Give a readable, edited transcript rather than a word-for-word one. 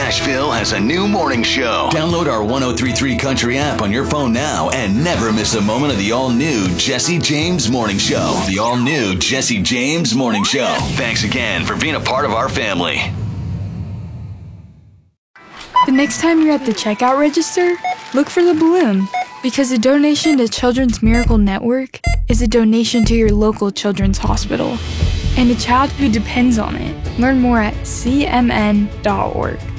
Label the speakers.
Speaker 1: Nashville has a new morning show. Download our 103.3 Country app on your phone now and never miss a moment of the all-new Jesse James Morning Show. The all-new Jesse James Morning Show. Thanks again for being a part of our family.
Speaker 2: The next time you're at the checkout register, look for the balloon, because a donation to Children's Miracle Network is a donation to your local children's hospital and a child who depends on it. Learn more at cmn.org.